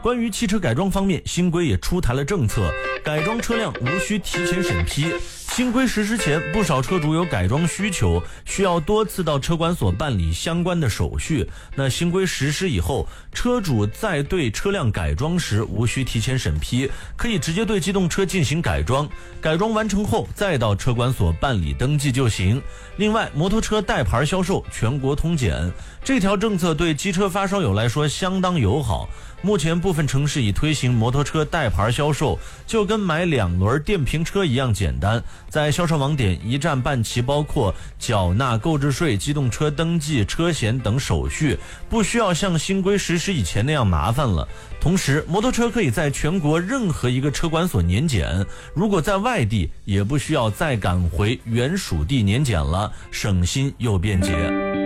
关于汽车改装方面，新规也出台了政策，改装车辆无需提前审批。新规实施前，不少车主有改装需求，需要多次到车管所办理相关的手续。那新规实施以后，车主在对车辆改装时无需提前审批，可以直接对机动车进行改装，改装完成后再到车管所办理登记就行。另外，摩托车带牌销售全国通检，这条政策对机车发烧友来说相当友好。目前部分城市已推行摩托车带牌销售，就跟买2轮电瓶车一样简单。在销售网点一站办齐，包括缴纳购置税、机动车登记、车险等手续，不需要像新规实施以前那样麻烦了。同时，摩托车可以在全国任何一个车管所年检，如果在外地也不需要再赶回原属地年检了，省心又便捷。